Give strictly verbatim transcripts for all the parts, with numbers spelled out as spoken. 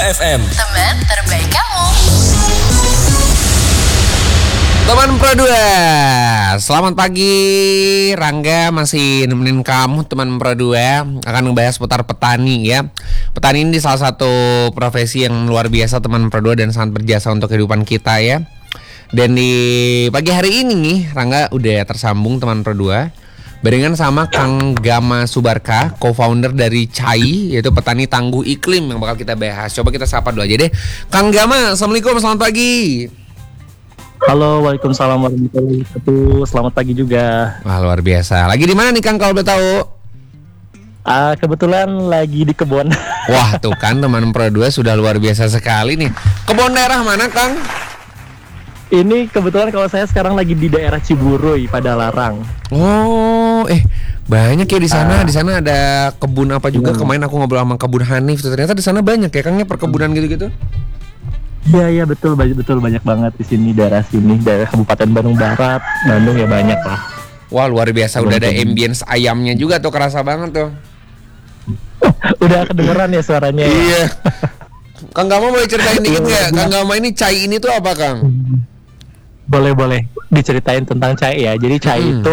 F M, teman terbaik kamu. Teman Pro dua, selamat pagi. Rangga masih nemenin kamu teman Pro dua. Akan ngebahas seputar petani ya. Petani ini salah satu profesi yang luar biasa teman Pro dua dan sangat berjasa untuk kehidupan kita ya. Dan di pagi hari ini nih Rangga udah tersambung teman Pro dua barengan sama Kang Gama Subarka, co-founder dari C A I, yaitu petani tangguh iklim yang bakal kita bahas. Coba kita sapa dulu aja deh. Kang Gama, assalamualaikum, selamat pagi. Halo, waalaikumsalam warahmatullahi wabarakatuh. Selamat pagi juga. Wah, luar biasa. Lagi di mana nih Kang kalau boleh tahu? Uh, kebetulan lagi di kebun. Wah, tuh kan teman Pro dua sudah luar biasa sekali nih. Kebun daerah mana Kang? Ini kebetulan kalau saya sekarang lagi di daerah Ciburuy, Padalarang. Oh, eh banyak ya di sana. Uh, di sana ada kebun apa juga? iya. Kemarin aku ngobrol sama kebun Hanif. Tuh, ternyata di sana banyak ya Kang ya perkebunan gitu-gitu. Iya iya betul banyak betul banyak banget di sini, daerah sini, daerah Kabupaten Bandung Barat, Bandung ya banyak lah. Wah, luar biasa. Udah ada ambience ayamnya juga tuh, kerasa banget tuh. Udah kedengeran ya suaranya. Iya. Kang Gama boleh ceritain dikit nggak? Kang Gama ini C A I ini tuh apa Kang? Boleh boleh diceritain tentang C A I ya. Jadi C A I Hmm. itu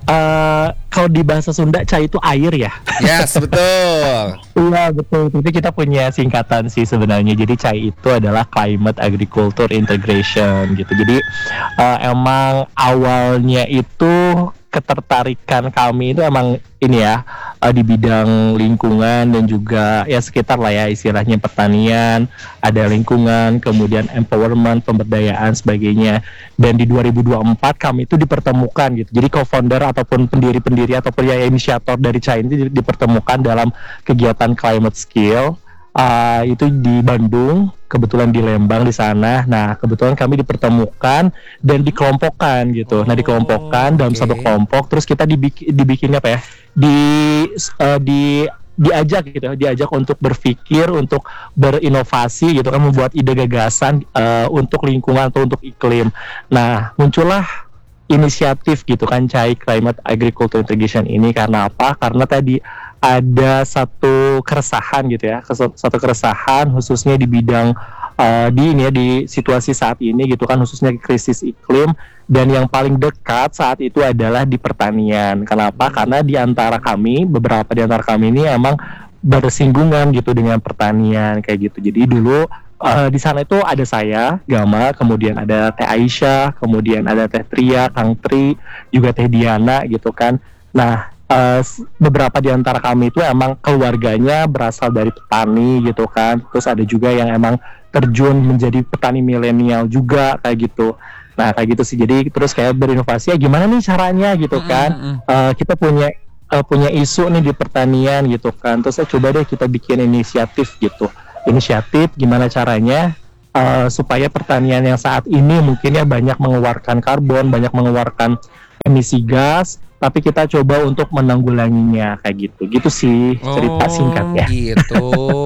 uh, kalau di bahasa Sunda C A I itu air ya. Yes, betul. Iya betul. Tapi kita punya singkatan sih sebenarnya. Jadi C A I itu adalah Climate Agriculture Integration gitu. Jadi uh, emang awalnya itu ketertarikan kami itu emang ini ya uh, di bidang lingkungan dan juga ya sekitar lah ya istilahnya pertanian, ada lingkungan, kemudian empowerment, pemberdayaan sebagainya. Dan di dua ribu dua puluh empat kami itu dipertemukan gitu. Jadi co-founder ataupun pendiri-pendiri ataupun ya inisiator dari C A I ini dipertemukan dalam kegiatan Climate Skill. Uh, itu di Bandung, kebetulan di Lembang di sana. Nah, kebetulan kami dipertemukan dan dikelompokkan gitu. Nah, dikelompokkan dalam okay. satu kelompok, terus kita dibikin dibikin apa ya? Di uh, di diajak gitu, diajak untuk berpikir, untuk berinovasi gitu kan, membuat ide gagasan uh, untuk lingkungan atau untuk iklim. Nah, muncullah inisiatif gitu kan C A I Climate Agriculture Integration ini karena apa? Karena tadi ada satu keresahan gitu ya, satu keresahan khususnya di bidang uh, di ini ya di situasi saat ini gitu kan, khususnya krisis iklim, dan yang paling dekat saat itu adalah di pertanian. Kenapa? Karena di antara kami, beberapa di antara kami ini emang bersinggungan gitu dengan pertanian kayak gitu. Jadi dulu Uh, di sana itu ada saya, Gama, kemudian ada Teh Aisyah, kemudian ada Teh Tria, Kang Tri, juga Teh Diana gitu kan. Nah, uh, beberapa di antara kami itu emang keluarganya berasal dari petani gitu kan. Terus ada juga yang emang terjun menjadi petani milenial juga kayak gitu. Nah, kayak gitu sih. Jadi terus kayak berinovasi ya gimana nih caranya gitu kan. Uh, kita punya uh, punya isu nih di pertanian gitu kan. Terus saya coba deh kita bikin inisiatif gitu. Inisiatif gimana caranya uh, supaya pertanian yang saat ini mungkin ya banyak mengeluarkan karbon, banyak mengeluarkan emisi gas, tapi kita coba untuk menanggulanginya kayak gitu. Gitu sih cerita oh, singkatnya. Gitu.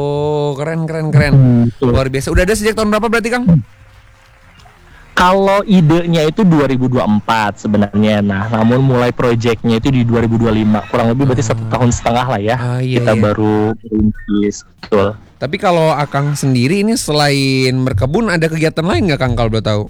Keren keren keren. Hmm, luar biasa. Udah ada sejak tahun berapa berarti Kang? Kalau idenya itu dua ribu dua puluh empat sebenarnya. Nah, namun mulai proyeknya itu di dua ribu dua puluh lima. Kurang lebih berarti satu tahun setengah lah ya. Ah, iya, kita iya. baru merintis. Betul. Tapi kalau Akang sendiri ini selain berkebun ada kegiatan lain nggak Kang kalau boleh tahu?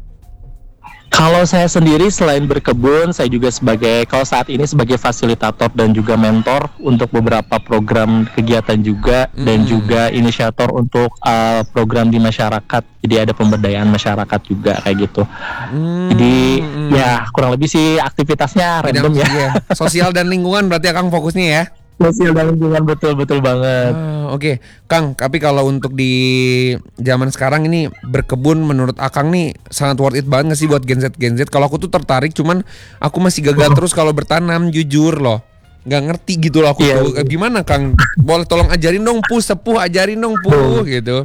Kalau saya sendiri selain berkebun, saya juga sebagai kalau saat ini sebagai fasilitator dan juga mentor untuk beberapa program kegiatan juga mm. dan juga inisiator untuk uh, program di masyarakat. Jadi ada pemberdayaan masyarakat juga kayak gitu. Mm. Jadi ya kurang lebih sih aktivitasnya random ya. Iya. Sosial dan lingkungan berarti Akang fokusnya ya. Sosial dan lingkungan betul-betul banget. Ah, Oke, okay. Kang. Tapi kalau untuk di zaman sekarang ini berkebun, menurut Akang nih sangat worth it banget nggak sih buat Gen Z Gen Z? Kalau aku tuh tertarik, cuman aku masih gagal oh. terus kalau bertanam, jujur loh, nggak ngerti gitu loh aku yeah. tuh. Gimana Kang? Boleh tolong ajarin dong, Pu, sepuh ajarin dong, Pu, gitu.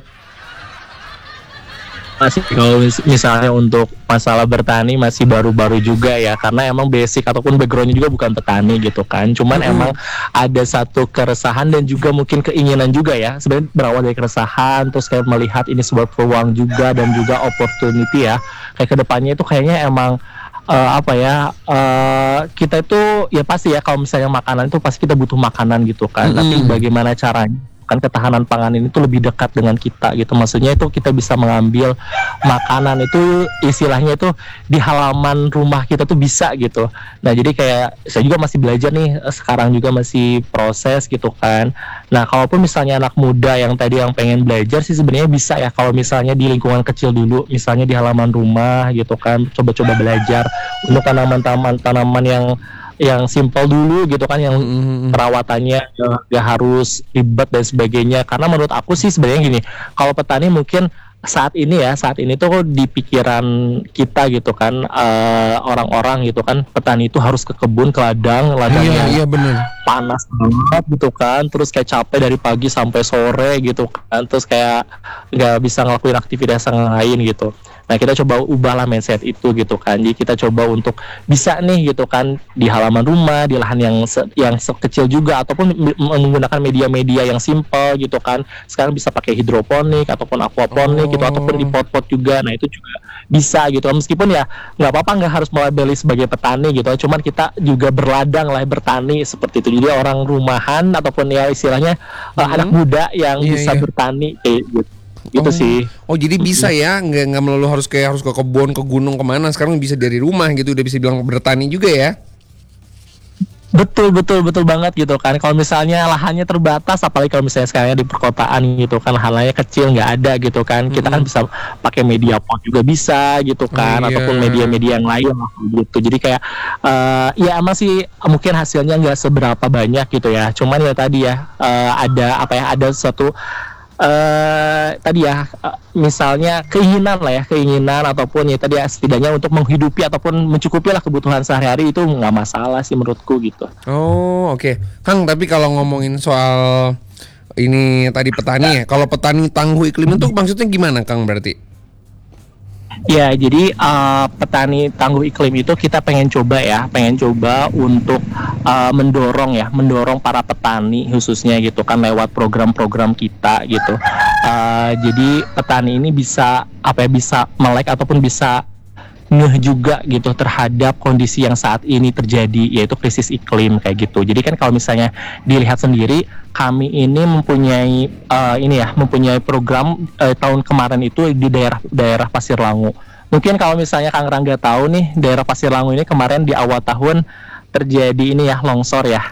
Masih kalau mis- misalnya untuk masalah bertani masih baru-baru juga ya, karena emang basic ataupun backgroundnya juga bukan petani gitu kan. Cuman mm-hmm. emang ada satu keresahan dan juga mungkin keinginan juga ya, sebenarnya berawal dari keresahan terus kayak melihat ini sebuah peluang juga dan juga opportunity ya, kayak kedepannya itu kayaknya emang Uh, apa ya uh, kita itu ya pasti ya kalau misalnya makanan itu pasti kita butuh makanan gitu kan. Mm-hmm. Tapi bagaimana caranya kan ketahanan pangan ini tuh lebih dekat dengan kita gitu. Maksudnya itu kita bisa mengambil makanan itu istilahnya itu di halaman rumah kita tuh bisa gitu. Nah jadi kayak saya juga masih belajar nih, sekarang juga masih proses gitu kan. Nah kalaupun misalnya anak muda yang tadi yang pengen belajar sih sebenarnya bisa ya, kalau misalnya di lingkungan kecil dulu, misalnya di halaman rumah gitu kan, coba-coba belajar untuk tanaman-tanaman tanaman yang yang simple dulu gitu kan, yang Mm-hmm. perawatannya nggak harus ribet dan sebagainya. Karena menurut aku sih sebenarnya gini, kalau petani mungkin saat ini ya, saat ini tuh di pikiran kita gitu kan, eh, orang-orang gitu kan, petani itu harus ke kebun, ke ladang, ladangnya Iya, iya benar. panas banget gitu kan, terus kayak capek dari pagi sampai sore gitu kan, terus kayak nggak bisa ngelakuin aktivitas yang lain gitu. Nah kita coba ubahlah mindset itu gitu kan, jadi kita coba untuk bisa nih gitu kan di halaman rumah, di lahan yang se- yang sekecil juga, ataupun mi- menggunakan media-media yang simple gitu kan. Sekarang bisa pakai hidroponik ataupun aquaponik gitu, Oh. ataupun di pot-pot juga. Nah itu juga bisa gitu, meskipun ya nggak apa-apa, nggak harus melabeli sebagai petani gitu, cuman kita juga berladang lah, bertani seperti itu. Jadi orang rumahan ataupun ya istilahnya uh, Hmm. anak muda yang Iya, bisa iya. bertani kayak gitu. Itu Oh. sih. Oh jadi bisa ya, nggak nggak melulu harus kayak harus ke kebun, ke gunung, kemana. Sekarang bisa dari rumah gitu, udah bisa bilang bertani juga ya. Betul betul betul banget gitu kan. Kalau misalnya lahannya terbatas, apalagi kalau misalnya sekarang di perkotaan gitu kan, lahannya kecil nggak ada gitu kan, kita kan bisa pakai media pot juga bisa gitu kan, Oh, iya. ataupun media-media yang lain lah gitu. Jadi kayak eh, ya emang sih mungkin hasilnya nggak seberapa banyak gitu ya. Cuman ya tadi ya eh, ada apa ya, ada suatu eh tadi ya eh, misalnya keinginan lah ya, keinginan ataupun ya tadi ya setidaknya untuk menghidupi ataupun mencukupi lah kebutuhan sehari-hari, itu nggak masalah sih menurutku gitu. Oh oke, Kang. Tapi kalau ngomongin soal ini tadi petani ya, kalau petani tangguh iklim itu maksudnya gimana, Kang? Berarti? Ya, jadi uh, petani tangguh iklim itu kita pengen coba ya, pengen coba untuk uh, mendorong ya, mendorong para petani khususnya gitu kan lewat program-program kita gitu. Uh, jadi petani ini bisa apa ya, bisa melek ataupun bisa ngeh juga gitu terhadap kondisi yang saat ini terjadi, yaitu krisis iklim kayak gitu. Jadi kan kalau misalnya dilihat sendiri, kami ini mempunyai uh, ini ya, mempunyai program uh, tahun kemarin itu di daerah daerah Pasir Langu. Mungkin kalau misalnya Kang Rangga tahu nih, daerah Pasir Langu ini kemarin di awal tahun terjadi ini ya, longsor ya.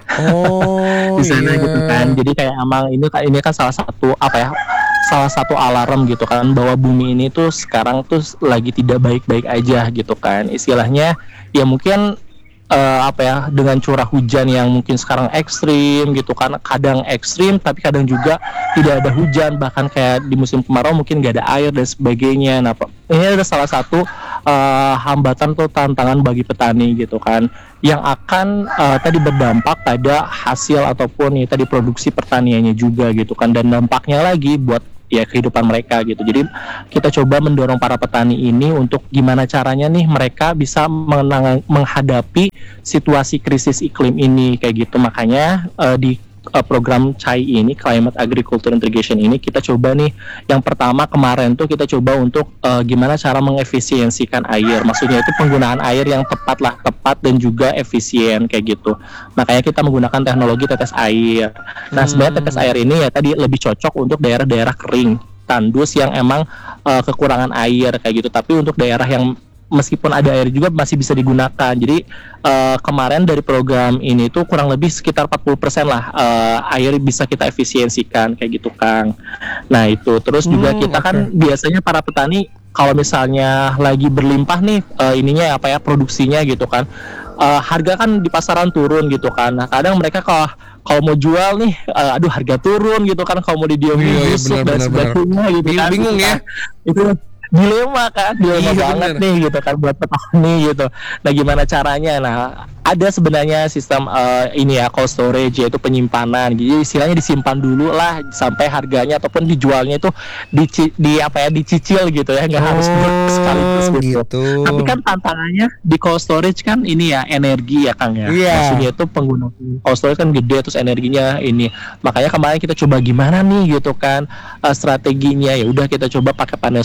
Oh Di sana iya. gitu kan. Jadi kayak emang ini ini kan salah satu apa ya, salah satu alarm gitu kan, bahwa bumi ini tuh sekarang tuh lagi tidak baik-baik aja gitu kan. Istilahnya ya mungkin eh, apa ya, dengan curah hujan yang mungkin sekarang ekstrim gitu kan, kadang ekstrim tapi kadang juga tidak ada hujan, bahkan kayak di musim kemarau mungkin nggak ada air dan sebagainya. Nah Pak, ini ada salah satu eh, hambatan atau tantangan bagi petani gitu kan, yang akan uh, tadi berdampak pada hasil ataupun ya tadi produksi pertaniannya juga gitu kan, dan dampaknya lagi buat ya kehidupan mereka gitu. Jadi kita coba mendorong para petani ini untuk gimana caranya nih mereka bisa menang- menghadapi situasi krisis iklim ini kayak gitu. Makanya uh, di uh, program C A I ini, Climate Agriculture Integration ini, kita coba nih, yang pertama kemarin tuh kita coba untuk uh, gimana cara mengefisiensikan air. Maksudnya itu penggunaan air yang tepat lah, tepat dan juga efisien kayak gitu. Makanya kita menggunakan teknologi tetes air. Nah sebenarnya tetes air ini ya tadi lebih cocok untuk daerah-daerah kering, tandus yang emang uh, kekurangan air kayak gitu. Tapi untuk daerah yang meskipun ada air juga masih bisa digunakan. Jadi uh, kemarin dari program ini tuh kurang lebih sekitar empat puluh persen lah uh, air bisa kita efisiensikan kayak gitu Kang. Nah itu terus juga Hmm, kita oke. kan biasanya para petani kalau misalnya lagi berlimpah nih uh, ininya apa ya, produksinya gitu kan, uh, harga kan di pasaran turun gitu kan. Nah kadang mereka kalau kalau mau jual nih, uh, aduh harga turun gitu kan, kalau mau didiamin Iya, iya, busuk benar, dan benar, sebagainya gitu kan. Bingung ya? Itu dilema kan, dilema Iya, banget bener. nih gitu kan buat petani gitu. Nah gimana caranya? Nah ada sebenarnya sistem uh, ini ya, cold storage, yaitu penyimpanan. Jadi istilahnya disimpan dulu lah sampai harganya ataupun dijualnya itu di, di apa ya, dicicil gitu ya, nggak harus Oh, sekaligus gitu. gitu. Tapi kan tantangannya di cold storage kan ini ya, energi ya Kang ya. Iya. Maksudnya itu pengguna cold storage kan gede, terus energinya ini. Makanya kemarin kita coba gimana nih gitu kan uh, strateginya. Ya udah kita coba pakai panel surya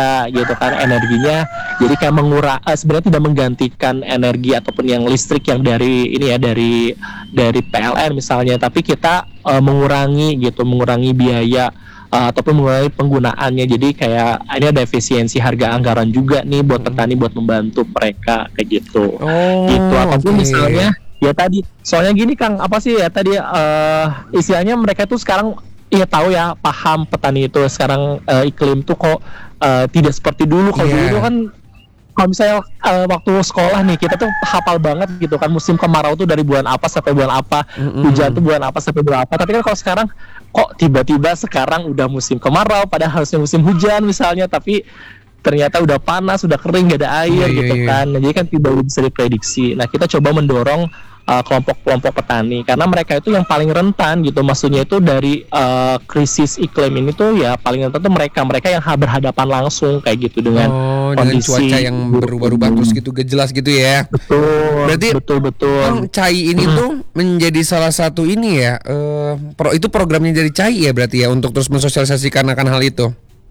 juga gitu kan energinya. Jadi kayak mengurang uh, sebenarnya tidak menggantikan energi ataupun yang listrik yang dari ini ya dari dari P L N misalnya, tapi kita uh, mengurangi gitu, mengurangi biaya uh, ataupun mengurangi penggunaannya. Jadi kayak ini ada efisiensi harga anggaran juga nih buat petani buat membantu mereka kayak gitu. Oh, Gitu ataupun oke. misalnya ya tadi soalnya gini Kang, apa sih ya tadi uh, istilahnya mereka tuh sekarang ya tahu ya, paham petani itu sekarang uh, iklim tuh kok uh, tidak seperti dulu. Kalau Iya. dulu tuh kan kalau misalnya uh, waktu sekolah nih kita tuh hafal banget gitu kan musim kemarau tuh dari bulan apa sampai bulan apa, Mm-mm. hujan tuh bulan apa sampai bulan apa. Tapi kan kalau sekarang kok tiba-tiba sekarang udah musim kemarau padahal harusnya musim hujan misalnya, tapi ternyata udah panas, udah kering, gak ada air Iya, iya, gitu iya. kan. Nah, jadi kan tidak bisa diprediksi. Nah, kita coba mendorong uh, kelompok-kelompok petani karena mereka itu yang paling rentan gitu. Maksudnya itu dari uh, krisis iklim ini tuh ya paling rentan tuh mereka mereka yang ha- berhadapan langsung kayak gitu dengan Oh, dengan kondisi cuaca yang berubah-ubah terus gitu, gak jelas gitu ya. betul. Berarti betul betul. Kang Cai ini tuh menjadi salah satu ini ya, eh, pro, itu programnya dari Cai ya berarti ya untuk terus mensosialisasikan akan hal itu.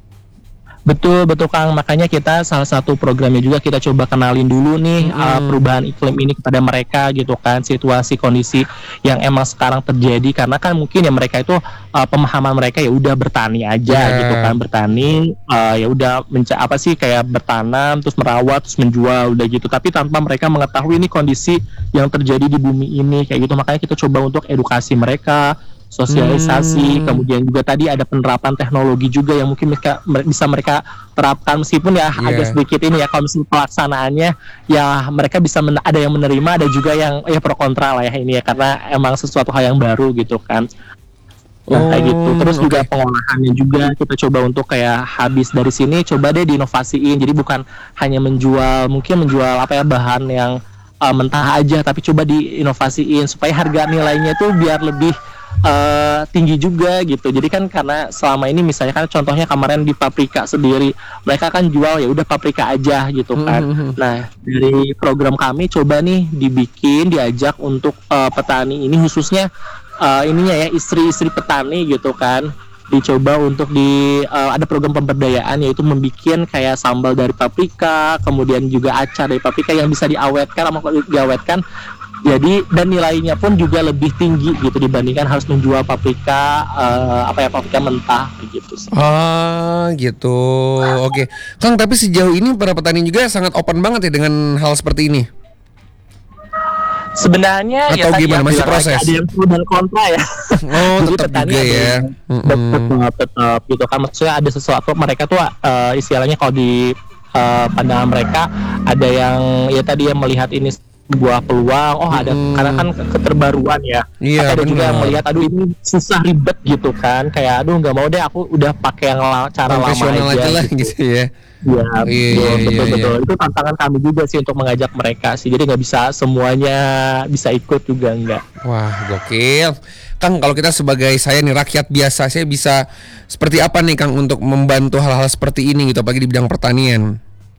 Betul, betul Kang. Makanya kita salah satu programnya juga kita coba kenalin dulu nih uh, perubahan iklim ini kepada mereka gitu kan, situasi kondisi yang emang sekarang terjadi. Karena kan mungkin ya mereka itu uh, pemahaman mereka ya udah bertani aja Yeah. gitu kan, bertani uh, ya udah menca- apa sih kayak bertanam terus merawat terus menjual udah gitu. Tapi tanpa mereka mengetahui ini kondisi yang terjadi di bumi ini kayak gitu. Makanya kita coba untuk edukasi mereka, sosialisasi, Hmm. kemudian juga tadi ada penerapan teknologi juga yang mungkin mereka mer- bisa mereka terapkan meskipun ya Iya. agak sedikit ini ya kalau misalnya pelaksanaannya ya mereka bisa men- ada yang menerima, ada juga yang ya pro kontra lah ya ini ya karena emang sesuatu hal yang baru gitu kan. Nah kayak Oh, gitu. Terus juga oke. pengolahannya juga kita coba untuk kayak habis dari sini coba deh diinovasiin. Jadi bukan hanya menjual mungkin menjual apa ya bahan yang uh, mentah aja, tapi coba diinovasiin supaya harga nilainya tuh biar lebih uh, tinggi juga gitu. Jadi kan karena selama ini misalnya kan contohnya kemarin di paprika sendiri mereka kan jual ya udah paprika aja gitu kan. Mhm. Nah dari program kami coba nih dibikin diajak untuk uh, petani ini khususnya uh, ininya ya istri-istri petani gitu kan, dicoba untuk di uh, ada program pemberdayaan yaitu membikin kayak sambal dari paprika, kemudian juga acar dari paprika yang bisa diawetkan sama diawetkan. Jadi dan nilainya pun juga lebih tinggi gitu dibandingkan harus menjual paprika uh, apa ya paprika mentah begitu sih. Ah, gitu. Oke. Kang, tapi sejauh ini para petani juga sangat open banget ya dengan hal seperti ini. Sebenarnya Atau ya tadi gimana, ya, masih bilang lagi proses? ada yang pro dan kontra ya. Oh, Jadi tetap petani juga ada ya. yang Mm-mm. tetap tetap gitu kan, maksudnya ada sesuatu mereka tuh uh, istilahnya kalau di uh, pandangan mereka ada yang ya tadi yang melihat ini sebuah peluang, oh ada Mm-mm. karena kan keterbaruan ya. Iya, Tapi ada juga benar. yang melihat aduh ini susah ribet gitu kan, kayak aduh nggak mau deh aku udah pakai yang la- cara lama Profesional aja aja lah gitu. gitu ya. Ya, Iya, betul, iya, betul, iya, betul. Itu tantangan kami juga sih untuk mengajak mereka sih. Jadi nggak bisa semuanya bisa ikut juga enggak. Wah, gokil. Kang, kalau kita sebagai saya nih rakyat biasa, saya bisa seperti apa nih Kang untuk membantu hal-hal seperti ini gitu, apalagi di bidang pertanian?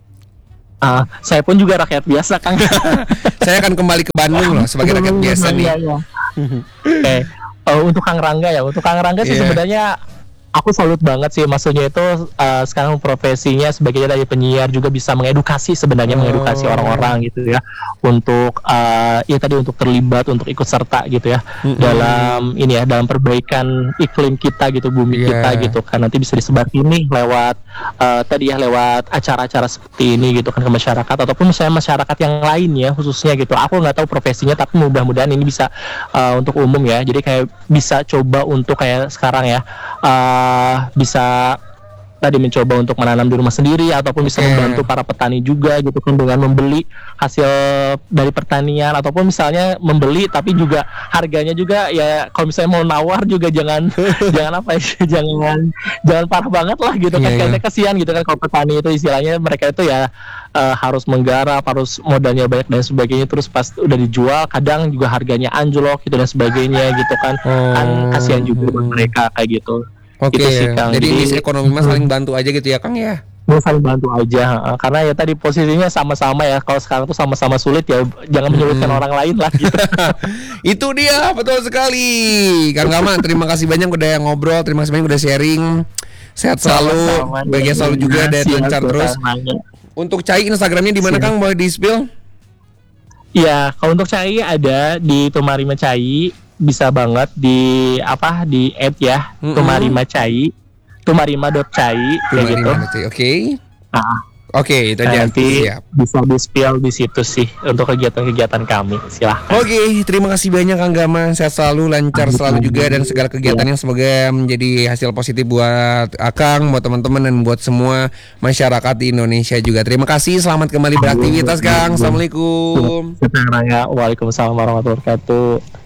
Ah, saya pun juga rakyat biasa, Kang. Saya akan kembali ke Bandung loh sebagai rakyat biasa nih. Iya, iya. Oke. Oh, untuk Kang Rangga ya. Untuk Kang Rangga sih Iya. sebenarnya aku salut banget sih, maksudnya itu uh, sekarang profesinya sebagai dari penyiar juga bisa mengedukasi sebenarnya, Oh. mengedukasi orang-orang gitu ya untuk uh, ya tadi untuk terlibat, untuk ikut serta gitu ya Mm-mm. dalam ini ya dalam perbaikan iklim kita gitu, bumi Iya. kita gitu kan, nanti bisa disebar ini lewat uh, tadi ya lewat acara-acara seperti ini gitu kan ke masyarakat ataupun misalnya masyarakat yang lain ya khususnya gitu. Aku nggak tahu profesinya tapi mudah-mudahan ini bisa uh, untuk umum ya, jadi kayak bisa coba untuk kayak sekarang ya uh, bisa tadi mencoba untuk menanam di rumah sendiri ataupun bisa Oke. membantu para petani juga gitu kan dengan membeli hasil dari pertanian ataupun misalnya membeli tapi juga harganya juga ya kalau misalnya mau nawar juga jangan jangan apa ya jangan jangan parah banget lah gitu kan, Iya, iya. karena kasihan gitu kan kalau petani itu istilahnya mereka itu ya eh, harus menggarap, harus modalnya banyak dan sebagainya, terus pas udah dijual kadang juga harganya anjlok gitu dan sebagainya gitu kan, kan Oh. kasihan juga buat mereka kayak gitu. Oke, Itu sih, Kang. jadi Jadi- misi ekonomi mas saling bantu aja gitu ya Kang ya. Mau saling bantu aja, heeh. Karena ya tadi posisinya sama-sama ya. Kalau sekarang tuh sama-sama sulit ya, jangan menyulitkan orang lain lah gitu. Itu dia, betul sekali Kang Gama. Terima kasih banyak udah ngobrol, terima kasih banyak udah sharing. Sehat selalu, Sama-sama. bahagia selalu juga dan Siap, lancar terus. semuanya. Untuk Cai Instagramnya di mana Siap. Kang? Boleh di spill? Ya, kalau untuk Cai ada di Tumarima Cai, bisa banget di apa di add ya, Mm-mm. Tumarima Cai, tumarima.cai kayak gitu. Oke. Oke, Nah, Oke, itu aja. nanti Siap. bisa di spill di situ sih untuk kegiatan-kegiatan kami. Silahkan. Oke, terima kasih banyak Kang Gama. Sehat selalu, lancar selalu juga dan segala kegiatannya semoga menjadi hasil positif buat Akang, buat teman-teman dan buat semua masyarakat di Indonesia juga. Terima kasih, selamat kembali beraktivitas Kang. Assalamualaikum. Sekarang ya, waalaikumsalam warahmatullahi wabarakatuh.